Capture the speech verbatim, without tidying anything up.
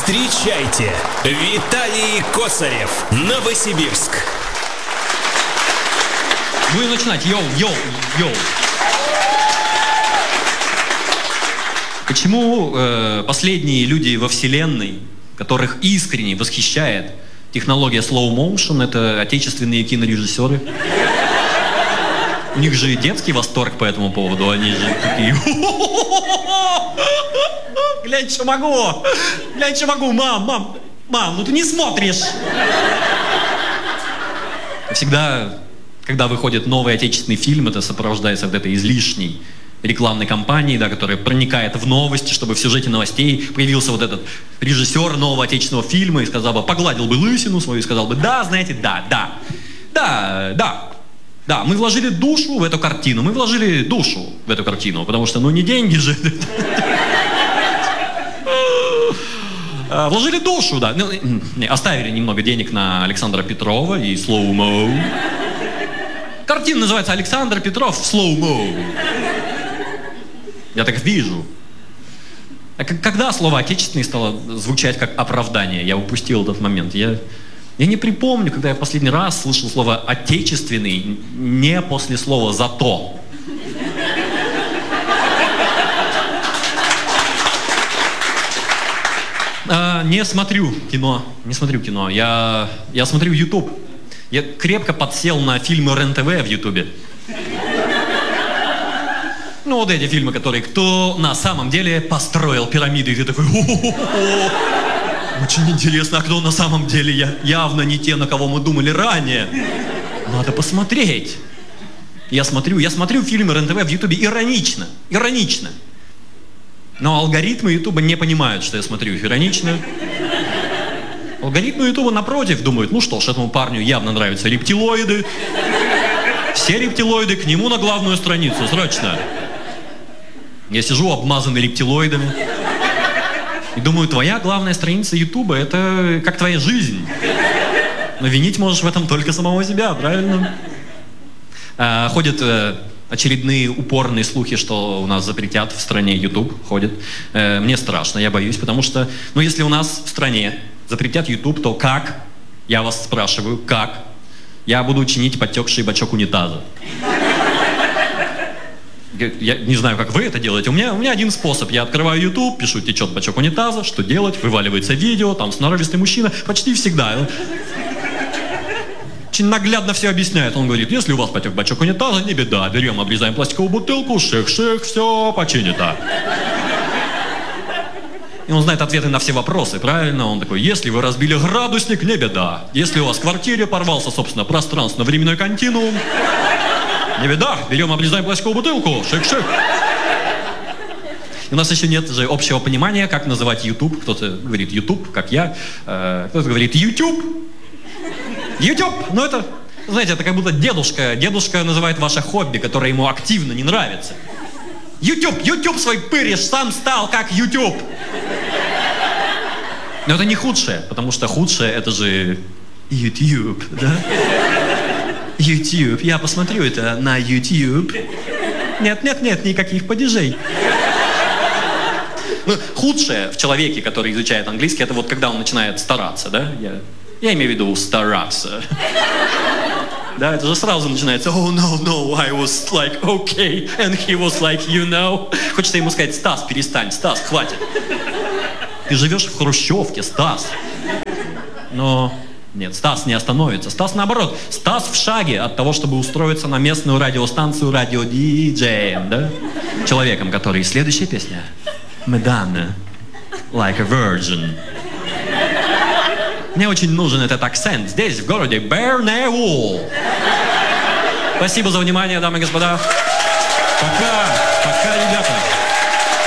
Встречайте, Виталий Косарев, Новосибирск. Будем начинать. Йоу, йоу, йоу. Почему э, последние люди во Вселенной, которых искренне восхищает технология slow motion, это отечественные кинорежиссеры? У них же детский восторг по этому поводу, они же такие... Глянь, что могу! Глянь, что могу! Мам, мам, мам, ну ты не смотришь! Всегда, когда выходит новый отечественный фильм, это сопровождается вот этой излишней рекламной кампанией, да, которая проникает в новости, чтобы в сюжете новостей появился вот этот режиссер нового отечественного фильма и сказал бы, погладил бы лысину свою и сказал бы, да, знаете, да, да, да, да. Да, мы вложили душу в эту картину, мы вложили душу в эту картину, потому что, ну, не деньги же. Вложили душу, да. Ну, оставили немного денег на Александра Петрова и слоумо. Картина называется «Александр Петров в слоумо». Я так вижу. А когда слово «отечественный» стало звучать как оправдание? Я упустил этот момент. Я... Я не припомню, когда я в последний раз слышал слово «отечественный» не после слова «зато». А, не смотрю кино, не смотрю кино. Я, я смотрю YouTube. Я крепко подсел на фильмы РЕН-ТВ в YouTube. Ну, вот эти фильмы, которые «Кто на самом деле построил пирамиды?» И ты такой... «О-о-о-о-о». Очень интересно, а кто на самом деле? Я явно не те, на кого мы думали ранее. Надо посмотреть. Я смотрю, я смотрю фильмы РЕН-ТВ в Ютубе иронично. Иронично. Но алгоритмы Ютуба не понимают, что я смотрю их иронично. Алгоритмы Ютуба, напротив, думают, ну что ж, этому парню явно нравятся рептилоиды. Все рептилоиды к нему на главную страницу, срочно. Я сижу, обмазанный рептилоидами. И думаю, твоя главная страница Ютуба — это как твоя жизнь. Но винить можешь в этом только самого себя, правильно? А, ходят э, очередные упорные слухи, что у нас запретят в стране Ютуб. Ходят. Э, мне страшно, я боюсь, потому что, ну, если у нас в стране запретят Ютуб, то как? Я вас спрашиваю, как? Я буду чинить подтекший бачок унитаза. Я не знаю, как вы это делаете. У меня, у меня один способ. Я открываю YouTube, пишу «течет бачок унитаза», что делать? Вываливается видео, там сноровистый мужчина. Почти всегда. Очень наглядно все объясняет. Он говорит, если у вас потек бачок унитаза, не беда. Берем, обрезаем пластиковую бутылку, ших-ших, все починито. И он знает ответы на все вопросы, правильно? Он такой, если вы разбили градусник, не беда. Если у вас в квартире порвался, собственно, пространственно-временной континуум, не беда, берем, обрезаем пластиковую бутылку, шик-шик. У нас еще нет же общего понимания, как называть YouTube. Кто-то говорит YouTube, как я. Кто-то говорит YouTube. YouTube, ну это, знаете, это как будто дедушка. Дедушка называет ваше хобби, которое ему активно не нравится. YouTube, YouTube свой пыришь, сам стал как YouTube. Но это не худшее, потому что худшее это же YouTube, да? YouTube. Я посмотрю это на YouTube. Нет, нет, нет, никаких падежей. Ну, худшее в человеке, который изучает английский, это вот когда он начинает стараться, да? Я, я имею в виду стараться. Да, это же сразу начинается «Oh, no, no, I was like, okay, and he was like, you know». Хочется ему сказать «Стас, перестань, Стас, хватит». Ты живешь в хрущевке, Стас. Но... Нет, Стас не остановится. Стас наоборот. Стас в шаге от того, чтобы устроиться на местную радиостанцию радиодиджеем, да? Человеком, который... Следующая песня. Madonna, like a virgin. Мне очень нужен этот акцент здесь, в городе Барнаул. Спасибо за внимание, дамы и господа. Пока, пока, ребята.